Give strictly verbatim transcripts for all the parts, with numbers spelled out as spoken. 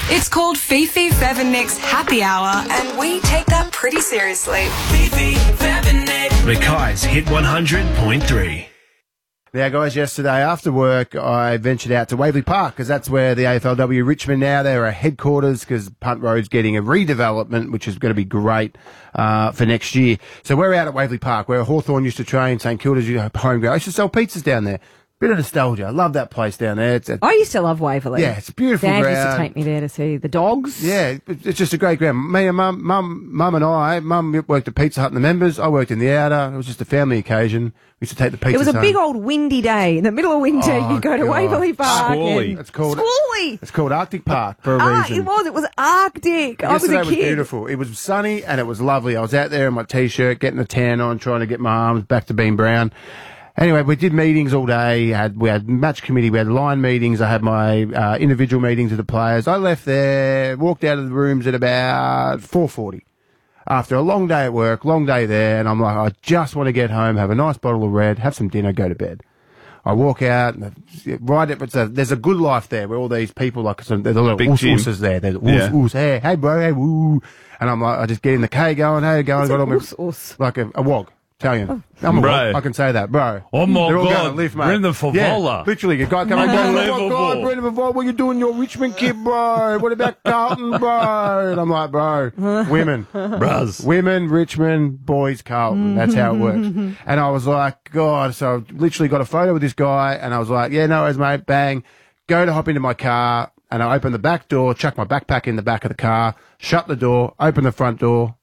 It's called Fifi, Fev and Nick's Happy Hour, and we take that pretty seriously. Fifi, Fev and Nick. Mackay's Hit one hundred point three. Now, guys, yesterday after work, I ventured out to Waverley Park because that's where the A F L W Richmond now, they're a headquarters because Punt Road's getting a redevelopment, which is going to be great uh, for next year. So we're out at Waverley Park where Hawthorn used to train, St Kilda's home ground. I used to sell pizzas down there. Bit of nostalgia. I love that place down there. It's a, I used to love Waverley. Yeah, it's a beautiful Dad ground. used to take me there to see the dogs. Yeah, it's just a great ground. Me and Mum, Mum, Mum and I, Mum worked at Pizza Hut and the members. I worked in the outer. It was just a family occasion. We used to take the pizzas It was a home. big old windy day. In the middle of winter, Oh, you go to God. Waverley Park. Squally. and- It's called Squally. It's called Arctic Park for a Ah, reason. it was. It was Arctic. I was Yesterday a was kid. beautiful. It was sunny and it was lovely. I was out there in my t-shirt, getting a tan on, trying to get my arms back to being brown. Anyway, we did meetings all day. Had we had match committee, we had line meetings. I had my uh, individual meetings with the players. I left there, walked out of the rooms at about four forty. After a long day at work, long day there, and I'm like, I just want to get home, have a nice bottle of red, have some dinner, go to bed. I walk out, and right at, it's a, there's a good life there where all these people, like, some, there's a little Big oos, gym. ooses there. There's oos, Yeah. oos, hey, hey, bro, hey, woo. And I'm like, I just get in the K going, hey, going, What's got a all my, oos, oos? like a, a wog. Italian. I'm a Bro. wog. I can say that, bro. Oh, my They're all God. going to lift, mate. Brendan Favola. Yeah, literally, a guy coming going, oh, my Unbelievable. God, Brendan Favola, what are you doing? You're a Richmond kid, bro. What about Carlton, bro? And I'm like, bro, women. Bruz. Women, Richmond, boys, Carlton. That's how it works. And I was like, God, so I literally got a photo with this guy, and I was like, yeah, no worries, mate, bang. Go to hop into my car, and I open the back door, chuck my backpack in the back of the car, shut the door, open the front door,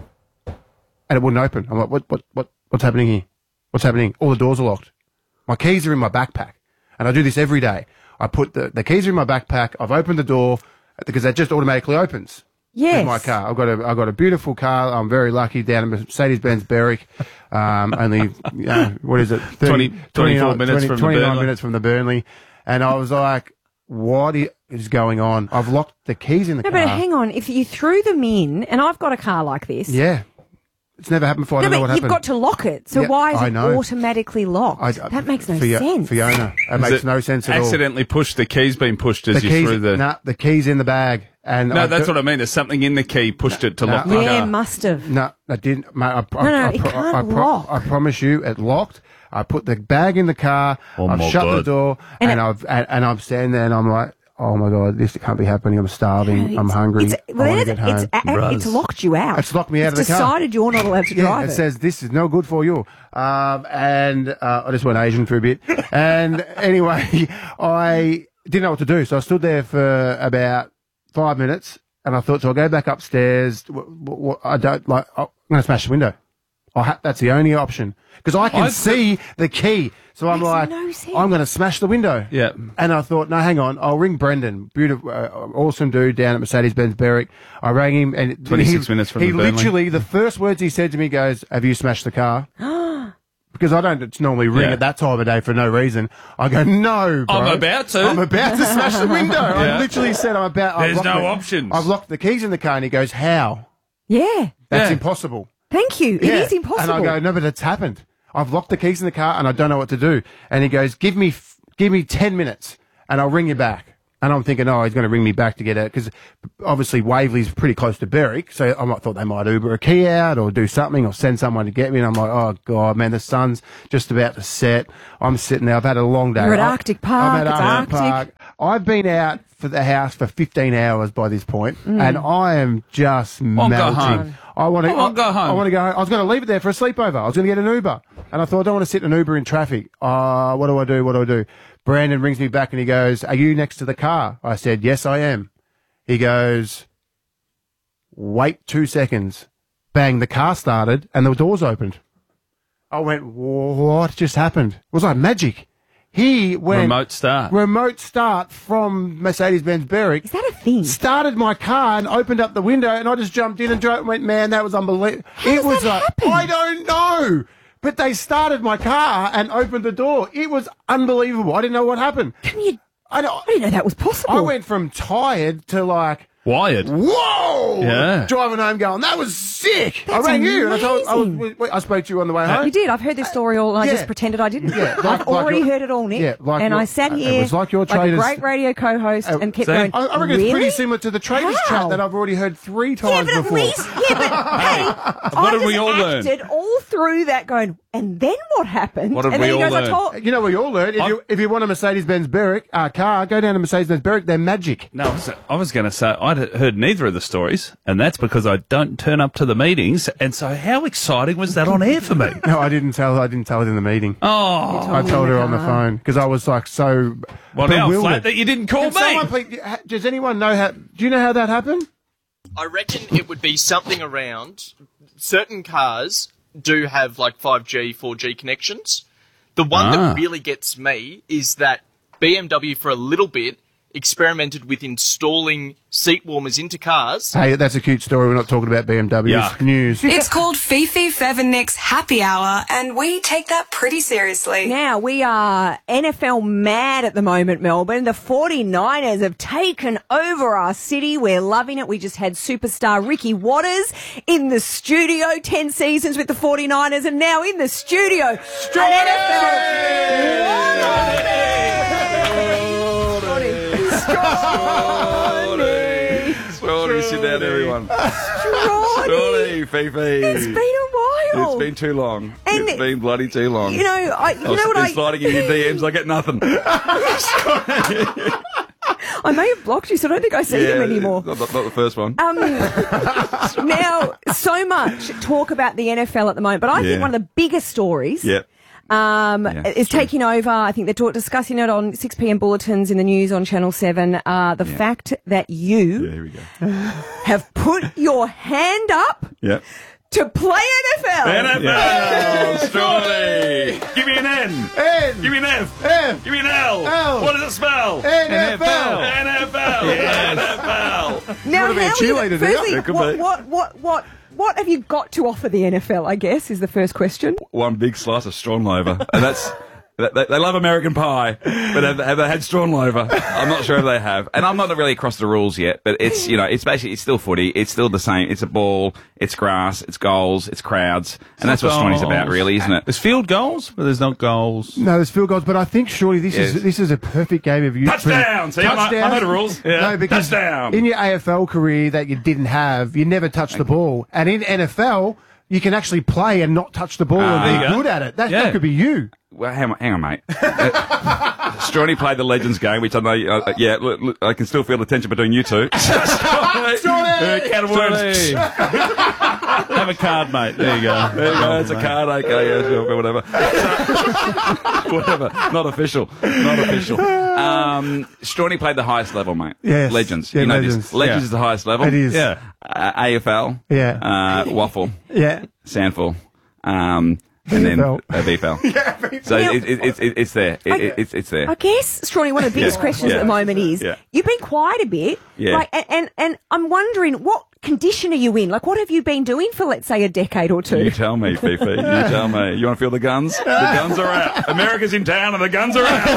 and it wouldn't open. I'm like, what, what, what, what's happening here? What's happening? All the doors are locked. My keys are in my backpack. And I do this every day. I put the, the keys are in my backpack. I've opened the door because that just automatically opens. Yes. With my car. I've got a, I've got a beautiful car. I'm very lucky down in Mercedes-Benz Berwick. Um, only, you know, what is it? twenty, twenty-four minutes from the twenty-nine Burnley. minutes from the Burnley. And I was like, what i- is going on? I've locked the keys in the No, car. but hang on. If you threw them in, and I've got a car like this. Yeah. It's never happened before. I No, don't know but what you've happened. got to lock it. So Yeah, why is I it know. automatically locked? I- that makes no Fio- sense. Fiona, it makes Is it no sense at all. Accidentally pushed, the key's been pushed as The you keys, threw the... nah, the keys in the bag, and No, I that's do- what I mean. There's something in the key, pushed it to No. lock the Yeah, car. must have. No, I didn't. Mate, I, I, No, no, I, it I, can't I, lock. I promise you, it locked. I put the bag in the car. Oh I've my shut the God. door, And and, it- I've and, and I'm standing there, and I'm like, oh my God, this can't be happening. I'm starving. I'm hungry. It's, I well, want to it's, get home. it's, a- it's locked you out. It's locked me out It's of the car. decided you're not allowed to Yeah, drive it it. says this is no good for you. Um, and uh, I just went Asian for a bit. And anyway, I didn't know what to do, so I stood there for about five minutes, and I thought, so I'll go back upstairs. W- w- w- I don't like. I'm going to smash the window. I ha- that's the only option because I can I- see the key. So I'm Makes like, no sense. I'm going to smash the window. Yeah. And I thought, no, hang on, I'll ring Brendan, beautiful, uh, awesome dude down at Mercedes-Benz Berwick. I rang him, and twenty-six he, minutes from he the Burnley. literally the first words he said to me goes, "Have you smashed the car?" Because I don't normally ring Yeah. at that time of day for no reason. I go, no, bro. I'm about to. I'm about to smash the window. I Yeah. literally said, I'm about. I've There's locked no the- options. I've locked the keys in the car, and he goes, how? Yeah. That's Yeah. impossible. Thank you. It Yeah. is impossible. And I go, no, but it's happened. I've locked the keys in the car, and I don't know what to do. And he goes, give me, f- give me ten minutes, and I'll ring you back. And I'm thinking, oh, he's going to ring me back to get it, because obviously Waverley's pretty close to Berwick, so I might thought they might Uber a key out or do something or send someone to get me. And I'm like, oh God, man, the sun's just about to set. I'm sitting there. I've had a long day. You're at I- Arctic Park. I'm at It's Arctic Arctic. Park. I've been out for the house for fifteen hours by this point, Mm. and I am just go melting. home. I want to I want to go home. I want to go home. I was going to leave it there for a sleepover. I was going to get an Uber. And I thought, I don't want to sit in an Uber in traffic. Uh, what do I do? What do I do? Brandon rings me back and he goes, are you next to the car? I said, yes, I am. He goes, wait two seconds. Bang, the car started and the doors opened. I went, what just happened? It was like magic. He went... Remote start. Remote start from Mercedes-Benz Berwick. Is that a thing? Started my car and opened up the window, and I just jumped in and drove and went, man, that was unbelievable. It does was that like, happen? I don't know. But they started my car and opened the door. It was unbelievable. I didn't know what happened. Can you, I, I don't, didn't know that was possible. I went from tired to like, Wired. whoa! Yeah. Driving home going, that was sick. That's I rang you and I told, I, was, amazing. we- I spoke to you on the way home. You did. I've heard this story all, and I Yeah. just pretended I didn't. Yeah, like- I've already like your- heard it all, Nick. Yeah, like and your- I sat it here was like your a traders- great radio co-host Uh, and kept see? going. I, I reckon really? it's pretty similar to the traders How? chat that I've already heard three Yeah, times but at before. least, yeah, but hey, what I did just we all learn? acted all through that going, and then what happened? What did and we then he all goes, I learn? told, You know what you all learned? If I'm- you if you want a Mercedes-Benz Berwick uh, car, go down to Mercedes-Benz Berwick. They're magic. No, I was, I was going to say I'd heard neither of the stories, and that's because I don't turn up to the meetings. And so, how exciting was that on air for me? No, I didn't tell. I didn't tell it in the meeting. Oh, I told her the on the car. phone because I was like so well, now bewildered. flat that you didn't call Can someone me. please, ha- does anyone know how? Do you know how that happened? I reckon it would be something around certain cars do have like five G, four G connections. The one Ah. that really gets me is that B M W for a little bit experimented with installing seat warmers into cars. Hey, that's a cute story. We're not talking about B M W. Yuck. It's news. It's called Fifi, Fev and Nick's Happy Hour, and we take that pretty seriously. now we are N F L mad at the moment, Melbourne. The forty-niners have taken over our city. We're loving it. We just had superstar Ricky Waters in the studio, ten seasons with the forty-niners, and now in the studio, an N F Strawny, sit down, everyone. Strawny. Strawny, Fifi. It's been a while. It's been too long. And- it's been bloody too long. You know, I, you know I've what been I... sliding in your D Ms, I get nothing. I may have blocked you, so I don't think I see them anymore. Not, not, not the first one. Um, now, so much talk about the N F L at the moment, but I Yeah. think one of the biggest stories yeah. um, Yeah, is true. taking over. I think they're talk, discussing it on six p.m. bulletins in the news on Channel seven. Uh, the Yeah. fact that you Yeah, here we go. have put your hand up Yeah. to play N F L. N F L, Strawny. Give me an N. N. Give me an F. F. Give me an L. L. What does it spell? N F L. N F L. N F L. Now, wanna be a how cheerleader, you, do you? firstly, It could what, be. what, what, what, what have you got to offer the N F L, I guess, is the first question. One big slice of Stronglover, and that's they, they love American pie, but have, have they had Stronglover? I'm not sure if they have, and I'm not really across the rules yet. But it's you know it's basically it's still footy, it's still the same. It's a ball, it's grass, it's goals, it's crowds, and that's what Strawny's about, really, isn't it? There's field goals, but there's not goals. No, there's field goals, but I think surely this Yes. is this is a perfect game of you. Touchdown! See, I know- I know the rules. Yeah. No, because Touchdown! in your A F L career that you didn't have, you never touched the ball, and in N F L you can actually play and not touch the ball Ah. and There be you go. good at it. That, Yeah. that could be you. Well, hang on, hang on mate. Uh, Strawny played the Legends game, which I know. Uh, yeah, look, look, I can still feel the tension between you two. Strawny, uh, cat of worms. Have a card, mate. There you go. There you go. It's a card. Okay, yeah, sure, whatever. So, whatever. Not official. Not official. Um, Strawny played the highest level, mate. Yes. Legends. Yeah, you know Legends. this. Legends Yeah. is the highest level. It is. Yeah. Uh, A F L. Yeah. Uh, Waffle. Yeah. Sandful. Um, and then V F L. uh, V F L. So Now- it, it, it's it, it's there. It, it, it's it's there. I guess, Strawny, one of the biggest Yeah. questions Yeah. at the moment is Yeah. you've been quiet a bit, Yeah. like, and, and and I'm wondering what condition are you in? Like, what have you been doing for, let's say, a decade or two? You tell me, Fifi. You tell me. You want to feel the guns? The guns are out. America's in town and the guns are out.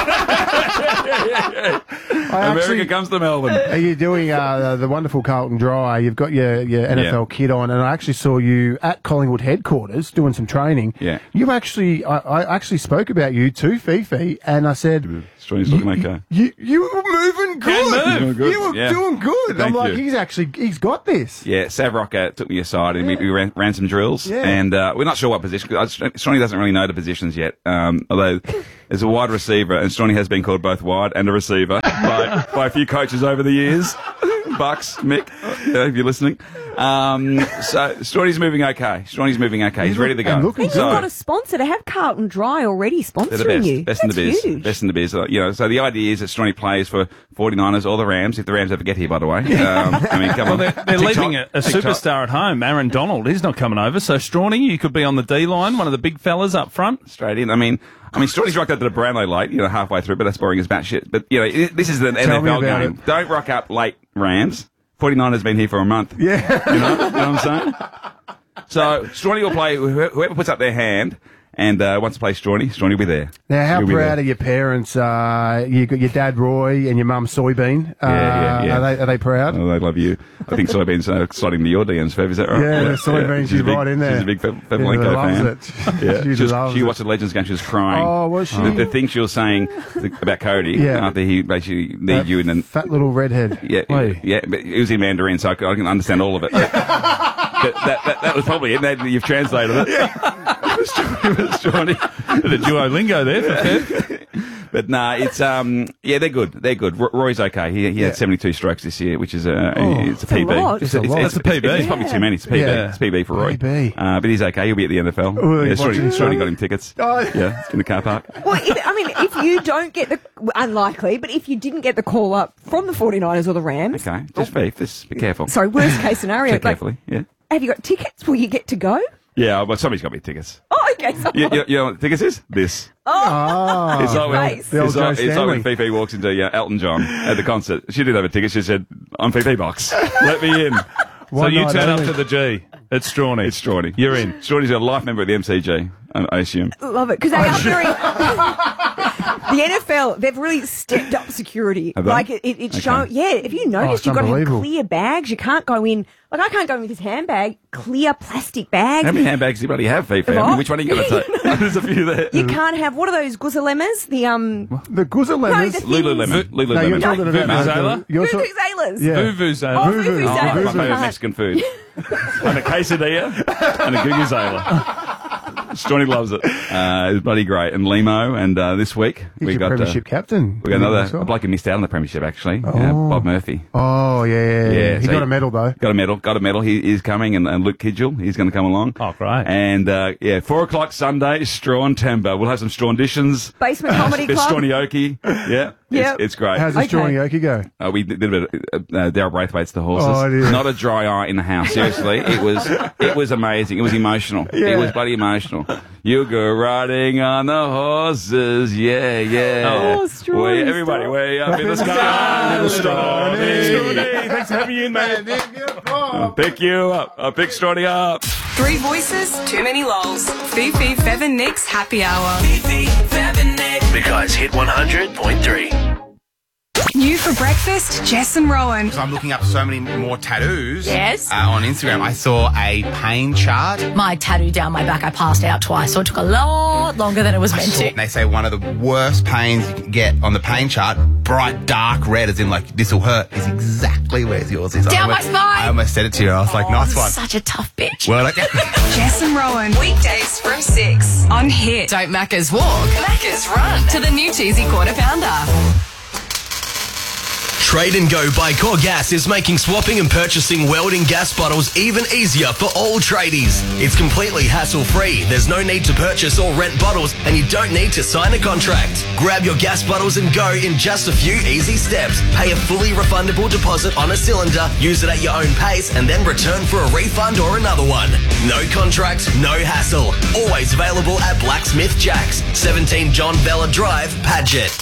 I America actually- comes to Melbourne. Are you doing uh, the wonderful Carlton Dry? You've got your, your N F L Yeah. kit on, and I actually saw you at Collingwood headquarters doing some training. Yeah. You actually, I, I actually spoke about you to Fifi, and I said, Strawny's looking okay. you, you were moving good. move. Doing good. You were Yeah. doing good. Thank I'm like, you. he's actually, he's got this. Yeah, Sav Rocker took me aside and we, we ran, ran some drills. Yeah. And uh, we're not sure what position. 'Cause I- Strawny doesn't really know the positions yet. Um, although there's a wide receiver, and Strawny has been called both wide and a receiver by, by a few coaches over the years. Bucks, Mick, uh, if you're listening. Um, so Strawny's moving okay. Strawny's moving okay. He's ready to go. And looking And So- you've got a sponsor to have Carlton Dry already They're the sponsoring best. you. Best in the That's biz. huge. Best in the biz. Uh, You know, so the idea is that Strawny plays for forty-niners or the Rams, if the Rams ever get here, by the way. Um, I mean, come Well, on. they're, they're TikTok, leaving a, a TikTok. superstar at home, Aaron Donald. He's not coming over. So, Strawny, you could be on the D line, one of the big fellas up front. Straight in. I mean, I mean, Strawny's rocked up to the Brownlow late, you know, halfway through, but that's boring as batshit. But, you know, it, this is an Tell N me F L about game. it. Don't rock up late, Rams. forty-niners been here for a month. Yeah. You know, you know what I'm saying? So, Strawny will play wh- whoever puts up their hand, And uh, once I play Strawny, Strawny will be there. Now, how He'll be proud there. are your parents? Uh, you got your dad Roy and your mum Soybean. Uh, Yeah, yeah, yeah. Are they, are they proud? Oh, they love you. I think Soybean's uh, sliding to your D Ms, Fev, is that right? Yeah, the Soybean, she's a big, right in there. She's a big Fev, Fev Yeah, Malenko loves fan. it. Yeah. She She, was- loves she it. watched the Legends game, she was crying. Oh, was she? The, the thing she was saying th- about Cody Yeah. after he basically That needed you and then... fat little redhead. Yeah, Wait. yeah, but it was in Mandarin, so I can, I can understand all of it. But that, that, that was probably it. That, you've translated it. It's Johnny. The Duolingo there for Fev. But nah, it's um, yeah, they're good. They're good. Ro- Roy's okay. He, he Yeah. had seventy-two strokes this year, which is a it's a That's a P B. lot. It's, It's a it's, lot. it's, That's a P B. It's, it's probably too many. It's a P B. Yeah. It's a P B for Roy. P B. Uh, but he's okay. He'll be at the N F L. Oh, yeah, he's Shorty, watching- Shorty got him tickets. Oh. Yeah, in the car park. Well, if, I mean, if you don't get the, unlikely, but if you didn't get the call up from the forty-niners or the Rams, Okay, just be, just be careful. sorry, worst case scenario, Check like, carefully. Yeah. have you got tickets? Will you get to go? Yeah, well, somebody's got me tickets. Oh, okay. So You, you, you know what tickets is? This. Oh, It's like, when, nice. it's, The old like, Joe it's like when Stanley. Fifi walks into uh, Elton John at the concert. She didn't have a ticket. She said, I'm Fifi Box. Let me in. So One you night turn up only. to the G. It's Strawny. It's Strawny. You're in. Strawny's a life member at the M C G, I, I assume. love it because they are very. The N F L, they've really stepped up security. Have they? Like it, it, it's Okay. shown. Yeah, if you noticed, it's you've got to have unbelievable. clear bags. You can't go in. Like I can't go in with this handbag. Clear plastic bag. How many handbags do you bloody have, Fifi? I mean, What? which one are you going to take? There's a few there. You can't have what are those guzzlemas? The um. the Guzza No, lemons. the things- Lululemon. No, you're Lululemon. talking about Vuvuzela? You're talk- Vuvuzelas. Yeah. Vuvuzela. Oh, Vuvu. Vuvuzelas. Oh, my Vuvu. favourite Can't- Mexican food. and a quesadilla and a guguzela. Strawny loves it. Uh, it's bloody great. And Limo, and uh, this week He's we your got premiership uh, captain. we got another As well. a bloke who missed out on the premiership actually. Uh, Bob Murphy. Oh yeah, yeah, yeah. Yeah, He so got he- a medal though. Got a medal. Got a medal. He is coming, and, and Luke Kidgel, he's going to come along. Oh, great. And uh, yeah, four o'clock Sunday, Strawn Timber. We'll have some Strawn dishes. Basement Comedy Bit Club. Strawny-oki. Yeah, Yep. it's, it's great. How's the Okay. Strawny Oki go? Uh, we did a bit of uh, Daryl Braithwaite's The Horses. Oh, dear. Not a dry eye in the house. Seriously, it was it was amazing. It was emotional. It was bloody emotional. You go riding on the horses, yeah, yeah. Oh, Strawny, Way, everybody, stop. way up in the sky, little Strawny. Strawny. Thanks for having you in, mate. I'll pick you up. I'll pick Strawny up. Three voices, too many lols. Fifi, Fev and Nick's happy hour. Fifi, Fev and Nick. Because Hit one hundred point three. New for breakfast, Jess and Rowan. I'm looking up so many more tattoos. Yes. Uh, on Instagram, I saw a pain chart. My tattoo down my back, I passed out twice, so it took a lot longer than it was I meant saw, to. they say one of the worst pains you can get on the pain chart, bright dark red, as in like this will hurt, is exactly where yours is. I Down my almost- spine. I almost said it to you. I was like, Oh, nice I'm one. Such a tough bitch. Well, like, Jess and Rowan. Weekdays from six on Hit. Don't Macca's walk. Macca's run to the new cheesy quarter pounder. Trade and Go by Core Gas is making swapping and purchasing welding gas bottles even easier for all tradies. It's completely hassle-free. There's no need to purchase or rent bottles, and you don't need to sign a contract. Grab your gas bottles and go in just a few easy steps. Pay a fully refundable deposit on a cylinder, use it at your own pace, and then return for a refund or another one. No contract, no hassle. Always available at Blacksmith Jacks, seventeen John Vella Drive, Paget.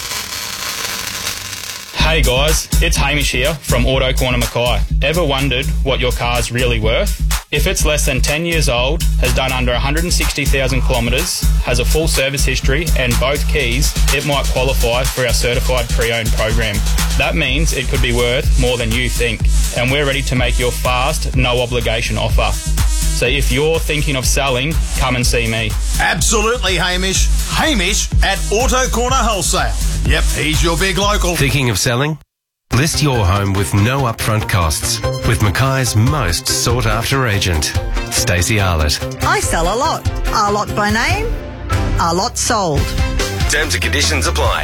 Hey guys, it's Hamish here from Auto Corner Mackay. Ever wondered what your car's really worth? If it's less than ten years old, has done under one hundred sixty thousand kilometres, has a full service history and both keys, it might qualify for our certified pre-owned program. That means it could be worth more than you think, and we're ready to make your fast, no obligation offer. So if you're thinking of selling, come and see me. Absolutely, Hamish. Hamish at Auto Corner Wholesale. Yep, he's your big local. Thinking of selling? List your home with no upfront costs with Mackay's most sought-after agent, Stacey Arlett. I sell a lot. A lot by name, a lot sold. Terms and conditions apply.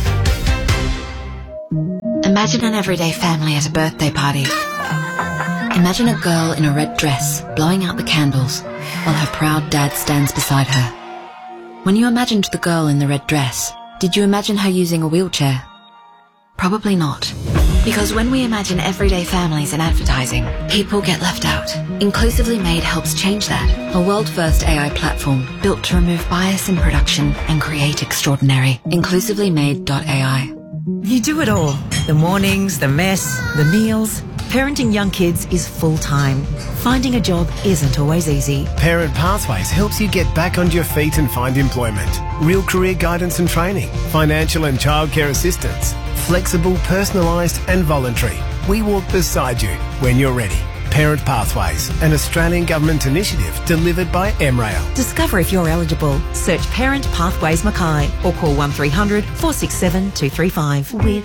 Imagine an everyday family at a birthday party. Imagine a girl in a red dress blowing out the candles while her proud dad stands beside her. When you imagined the girl in the red dress, did you imagine her using a wheelchair? Probably not. Because when we imagine everyday families in advertising, people get left out. Inclusively Made helps change that. A world-first A I platform built to remove bias in production and create extraordinary. inclusively made dot A I. You do it all. The mornings, the mess, the meals. Parenting young kids is full-time. Finding a job isn't always easy. Parent Pathways helps you get back on your feet and find employment. Real career guidance and training, financial and childcare assistance, flexible, personalised and voluntary. We walk beside you when you're ready. Parent Pathways, an Australian government initiative delivered by M rail. Discover if you're eligible. Search Parent Pathways Mackay or call one three hundred four six seven two three five. With